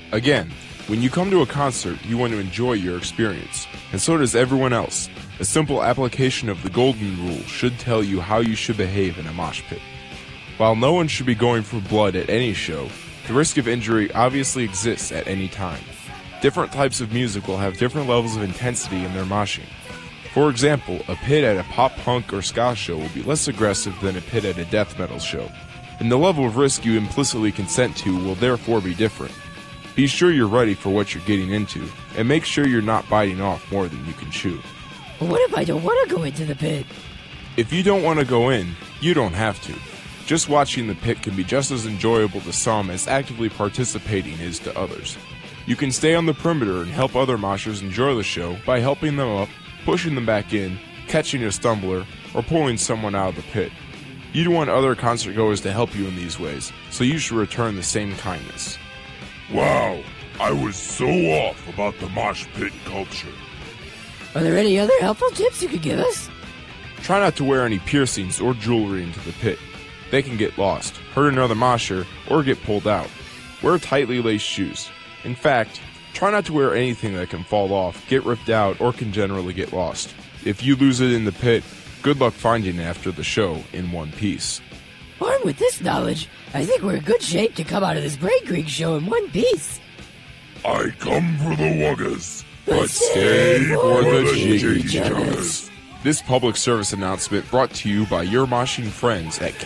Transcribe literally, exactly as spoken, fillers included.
Again, when you come to a concert, you want to enjoy your experience, and so does everyone else. A simple application of the golden rule should tell you how you should behave in a mosh pit. While no one should be going for blood at any show, the risk of injury obviously exists at any time. Different types of music will have different levels of intensity in their moshing. For example, a pit at a pop punk or ska show will be less aggressive than a pit at a death metal show, and the level of risk you implicitly consent to will therefore be different. Be sure you're ready for what you're getting into, and make sure you're not biting off more than you can chew. Well, what if I don't want to go into the pit? If you don't want to go in, you don't have to. Just watching the pit can be just as enjoyable to some as actively participating is to others. You can stay on the perimeter and help other moshers enjoy the show by helping them up, pushing them back in, catching a stumbler, or pulling someone out of the pit. You'd want other concert goers to help you in these ways, so you should return the same kindness. Wow, I was so off about the mosh pit culture. Are there any other helpful tips you could give us? Try not to wear any piercings or jewelry into the pit. They can get lost, hurt another mosher, or get pulled out. Wear tightly laced shoes. In fact, try not to wear anything that can fall off, get ripped out, or can generally get lost. If you lose it in the pit, good luck finding it after the show in one piece. Armed with this knowledge, I think we're in good shape to come out of this Brain Creek show in one piece. I come for the wuggas, but stay for the jiggy jiggy jammers. This public service announcement brought to you by your moshing friends at